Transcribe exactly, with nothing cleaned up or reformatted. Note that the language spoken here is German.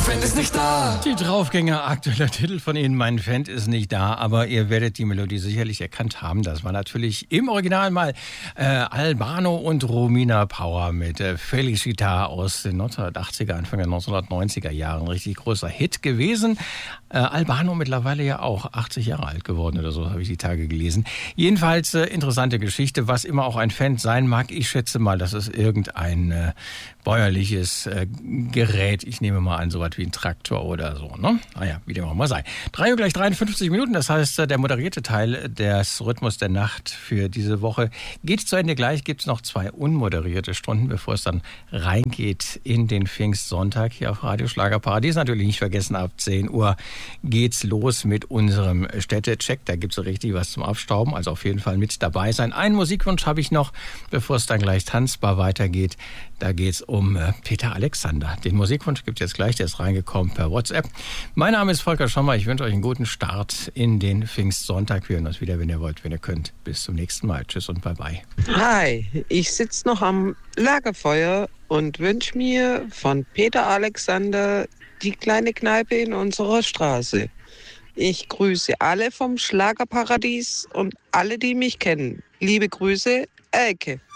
Fan ist nicht da. Die Draufgänger, aktueller Titel von Ihnen, mein Fan ist nicht da, aber ihr werdet die Melodie sicherlich erkannt haben. Das war natürlich im Original mal äh, Albano und Romina Power mit äh, Felicita aus den neunzehnhundertachtziger, Anfang der neunzehnhundertneunziger Jahren. Richtig großer Hit gewesen. Äh, Albano mittlerweile ja auch achtzig Jahre alt geworden oder so, habe ich die Tage gelesen. Jedenfalls äh, interessante Geschichte, was immer auch ein Fan sein mag. Ich schätze mal, das ist irgendein äh, bäuerliches äh, Gerät. Ich nehme mal an, so was wie ein Traktor oder so, ne? Naja, wie dem auch mal sei. drei Uhr gleich dreiundfünfzig Minuten, das heißt, der moderierte Teil des Rhythmus der Nacht für diese Woche geht zu Ende. Gleich gibt es noch zwei unmoderierte Stunden, bevor es dann reingeht in den Pfingstsonntag hier auf Radio Schlagerparadies. Natürlich nicht vergessen, ab zehn Uhr geht's los mit unserem Städtecheck. Da gibt's so richtig was zum Abstauben, also auf jeden Fall mit dabei sein. Einen Musikwunsch habe ich noch, bevor es dann gleich tanzbar weitergeht. Da geht's um äh, Peter Alexander. Den Musikwunsch gibt's jetzt gleich, der ist reingekommen per WhatsApp. Mein Name ist Volker Schommer. Ich wünsche euch einen guten Start in den Pfingstsonntag. Wir hören uns wieder, wenn ihr wollt, wenn ihr könnt. Bis zum nächsten Mal. Tschüss und bye-bye. Hi, ich sitze noch am Lagerfeuer und wünsche mir von Peter Alexander die kleine Kneipe in unserer Straße. Ich grüße alle vom Schlagerparadies und alle, die mich kennen. Liebe Grüße, Elke.